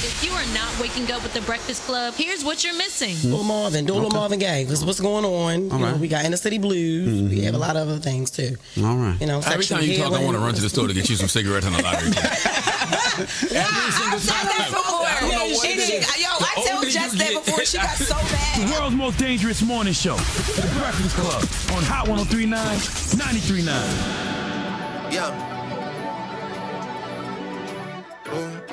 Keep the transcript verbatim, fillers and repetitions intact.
If you are not waking up with the Breakfast Club, here's what you're missing. Little Marvin, do a Little Okay. Marvin Gaye. Because what's going on? You All know, right. we got Inner City Blues. Mm-hmm. We have a lot of other things too. All right. You know, Every sexual time you talk, I healing. want to run to the store to get you some cigarettes and a lottery ticket. Every single said time. that before. I don't know what She it did. is. Yo, The I told older Jess you that get- before. She got so The bad. world's most dangerous morning show. The Breakfast Club on Hot one oh three point nine, ninety-three point nine. Yeah. Boom.